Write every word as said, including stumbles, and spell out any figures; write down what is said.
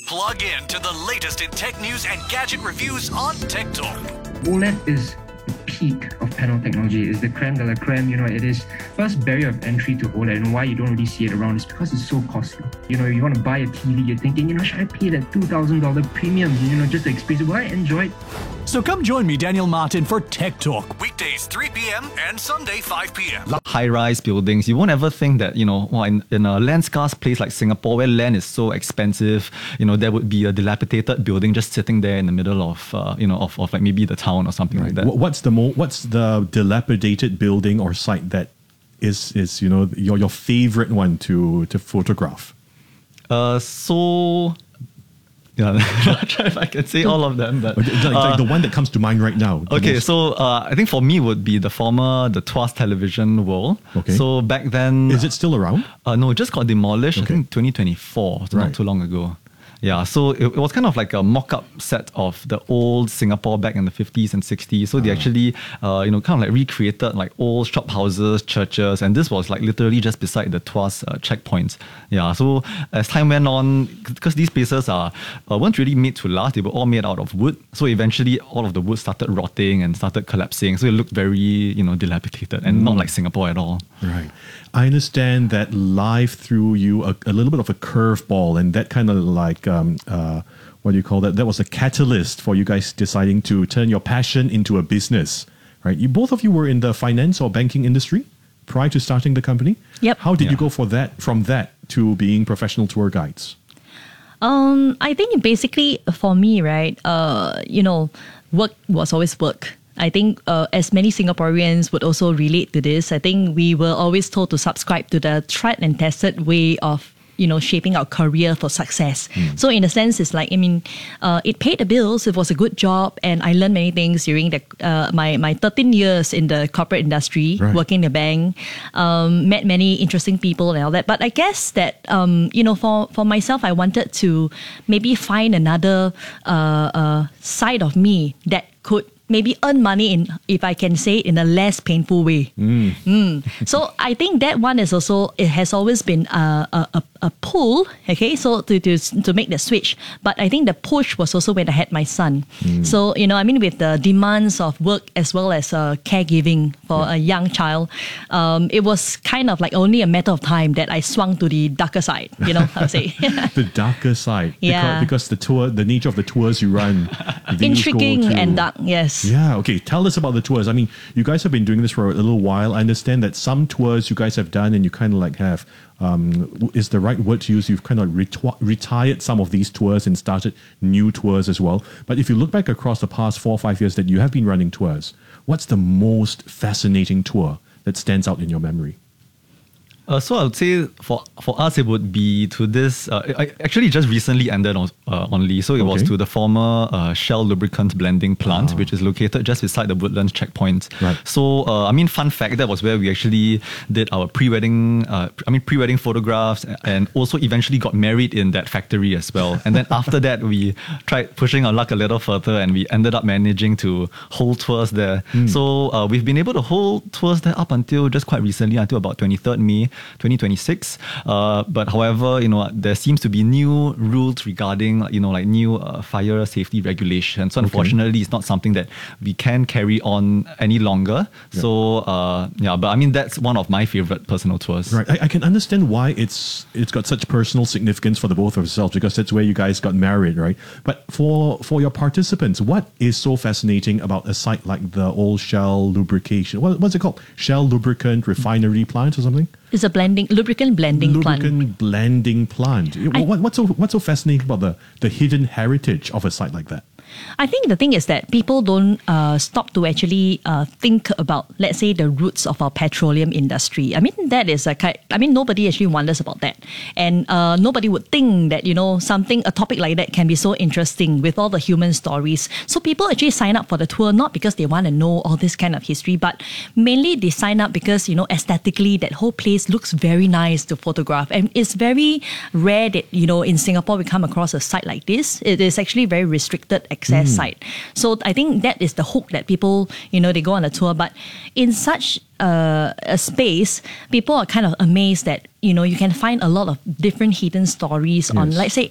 Plug in to the latest in tech news and gadget reviews on Tech Talk. OLED is the peak of panel technology. It's the creme de la creme. You know, it is first barrier of entry to OLED, and why you don't really see it around is because it's so costly. You know, you want to buy a T V, you're thinking, you know, should I pay that two thousand dollars premium, you know, just to experience it? Will I enjoy it? So come join me, Daniel Martin, for Tech Talk, weekdays three p.m. and Sunday five p.m. High-rise buildings, you won't ever think that, you know, well, in, in a land-scarce place like Singapore, where land is so expensive, you know, there would be a dilapidated building just sitting there in the middle of, uh, you know, of, of like maybe the town or something right. like that. What's the mo- What's the dilapidated building or site that is is you know your your favorite one to to photograph? Uh, so. Yeah, I'm not sure if I can say all of them, but like, uh, like the one that comes to mind right now. Okay, most... so uh, I think for me would be the former the Tuas Television World. Okay. So back then, is it still around? Uh, no, it just got demolished. Okay. I think twenty twenty-four, so right. not too long ago. Yeah, so it, it was kind of like a mock-up set of the old Singapore back in the fifties and sixties. So they actually, uh, you know, kind of like recreated like old shop houses, churches, and this was like literally just beside the Tuas uh, checkpoints. Yeah, so as time went on, because these places are uh, weren't really made to last, they were all made out of wood. So eventually, all of the wood started rotting and started collapsing. So it looked very, you know, dilapidated and mm. not like Singapore at all. Right. I understand that life threw you a, a little bit of a curveball, and that kind of like, um, uh, what do you call that? That was a catalyst for you guys deciding to turn your passion into a business, right? You both of you were in the finance or banking industry prior to starting the company. Yep. How did yeah. you go for that from that to being professional tour guides? Um, I think basically for me, right, uh, you know, work was always work. I think uh, as many Singaporeans would also relate to this, I think we were always told to subscribe to the tried and tested way of, you know, shaping our career for success. Mm. So in a sense, it's like, I mean, uh, it paid the bills, it was a good job, and I learned many things during the uh, my, my thirteen years in the corporate industry, right. working in the bank, um, met many interesting people and all that. But I guess that, um, you know, for, for myself, I wanted to maybe find another uh, uh, side of me that could maybe earn money in, if I can say it, in a less painful way. Mm. Mm. So I think that one is also, it has always been a, a, a pull, okay, so to, to to make the switch. But I think the push was also when I had my son. Mm. So, you know, I mean, with the demands of work as well as uh, caregiving for yeah. a young child, um, it was kind of like only a matter of time that I swung to the darker side, you know, I would say. The darker side. Yeah. Because, because the tour, the nature of the tours you run. Intriguing to, and dark, yes. Yeah, okay. Tell us about the tours. I mean, you guys have been doing this for a little while. I understand that some tours you guys have done and you kind of like have, um, is the right word to use, you've kind of reti- retired some of these tours and started new tours as well. But if you look back across the past four or five years that you have been running tours, what's the most fascinating tour that stands out in your memory? Uh, so I would say for for us it would be to this. Uh, I actually just recently ended on uh, only. So it okay. was to the former uh, Shell lubricant blending plant, uh-huh. which is located just beside the Woodlands checkpoint. Right. So uh, I mean, fun fact, that was where we actually did our pre-wedding. Uh, I mean, pre-wedding photographs, and also eventually got married in that factory as well. And then after that, we tried pushing our luck a little further, and we ended up managing to hold tours there. Mm. So uh, we've been able to hold tours there up until just quite recently, until about twenty-third May. twenty twenty-six, uh, but however, you know, there seems to be new rules regarding, you know, like new uh, fire safety regulations. So unfortunately, okay. it's not something that we can carry on any longer. Yep. So uh, yeah, but I mean, that's one of my favorite personal tours. Right, I, I can understand why it's it's got such personal significance for the both of yourselves, because that's where you guys got married, right? But for for your participants, what is so fascinating about a site like the old Shell lubrication? What, what's it called? Shell lubricant refinery plant or something? It's a blending lubricant blending lubricant plant. Lubricant blending plant. I, what, what's so what's so fascinating about the, the hidden heritage of a site like that? I think the thing is that people don't uh, stop to actually uh, think about, let's say, the roots of our petroleum industry. I mean, that is a kind, I mean, nobody actually wonders about that. And uh, nobody would think that, you know, something, a topic like that can be so interesting with all the human stories. So people actually sign up for the tour, not because they want to know all this kind of history, but mainly they sign up because, you know, aesthetically, that whole place looks very nice to photograph. And it's very rare that, you know, in Singapore, we come across a site like this. It is actually very restricted access mm. site. So I think that is the hook that people, you know, they go on a tour. But in such uh, a space, people are kind of amazed that, you know, you can find a lot of different hidden stories yes. on, like say,